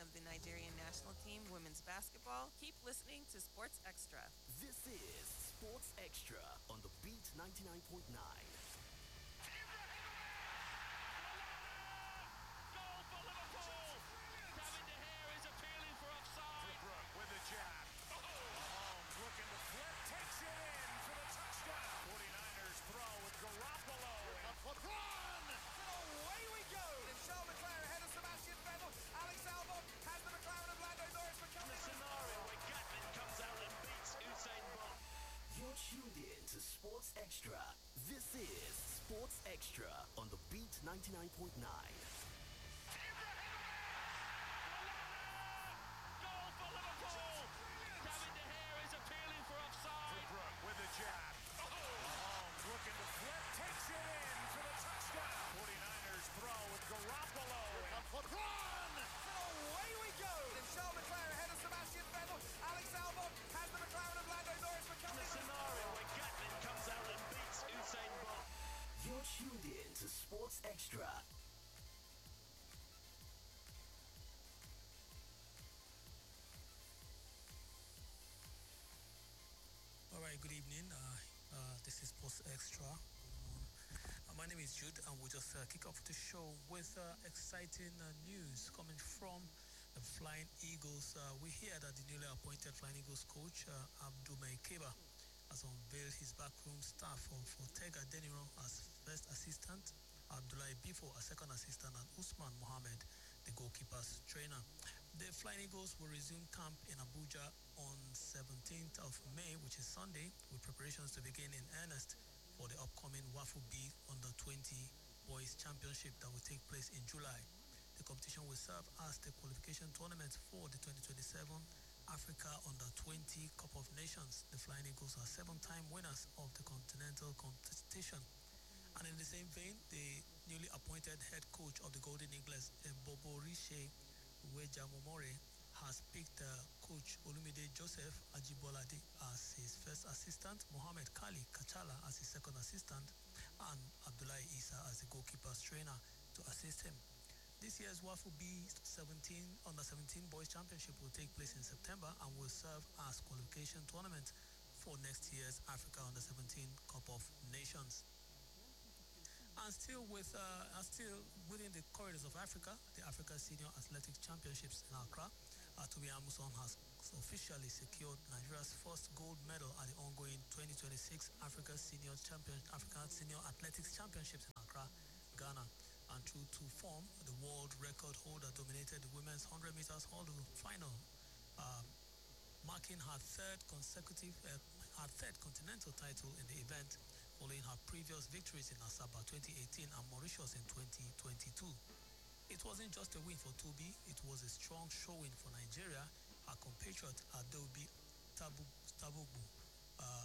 of the Nigerian national team women's basketball. Keep listening to Sports Extra. This is Sports Extra on the Beat 99.9. Goal for Liverpool! David De Gea is appealing for offside. Brook with a jab. Mahomes looking to flip, takes it in for the touchdown. 49ers throw with Garoppolo. Run! Away we go! And Charles Leclerc ahead of Sebastian Vettel. Alex Albon has the McLaren of Lando Norris becoming The scenario where Gatland comes out and beats Usain Bolt. You're tuned in to Sports Extra. This is Sports Extra on the Beat 99.9. Goal for Liverpool! David De Gea is appealing for offside. Brook with a jab. Mahomes looking to flip, takes it in for the touchdown. 49ers throw with Garoppolo. Run! Away we go! And Charles Leclerc ahead of Sebastian Vettel. Alex Albon has the McLaren of Lando Norris becoming The scenario where Gatland comes out and beats Usain Bolt. You're tuned in to Sports Extra. All right, good evening. This is Sports Extra. My name is Jude, and we'll just kick off the show with exciting news coming from the Flying Eagles. We hear that the newly appointed Flying Eagles coach, Abdul Maikeba, has unveiled his backroom staff of Tega Deniro as first assistant, Abdullahi Bifo as second assistant, and Usman Mohammed, the goalkeeper's trainer. The Flying Eagles will resume camp in Abuja on 17th of May, which is Sunday, with preparations to begin in earnest for the upcoming WAFU B Under-20 Boys Championship that will take place in July. The competition will serve as the qualification tournament for the 2027 Africa Under-20 Cup of Nations. The Flying Eagles are 7-time winners of the continental competition. And in the same vein, the newly appointed head coach of the Golden Eagles, Bobo Riche Wejamomore, has picked coach Olumide Joseph Ajibolade as his first assistant, Mohamed Kali Kachala as his second assistant, and Abdullahi Isa as the goalkeeper's trainer to assist him. This year's WAFU B17 Under-17 Boys Championship will take place in September and will serve as qualification tournament for next year's Africa Under-17 Cup of Nations. And still within the corridors of Africa, the Africa Senior Athletics Championships in Accra, Tobi Amuson has officially secured Nigeria's first gold medal at the ongoing 2026 Africa Senior Athletics Championships in Accra, Ghana. And true to form, the world record holder dominated the women's 100 meters hurdle final, marking her third continental title in the event, following her previous victories in Asaba 2018 and Mauritius in 2022. It wasn't just a win for Tobi, it was a strong showing for Nigeria. Her compatriot Adobe Tabubu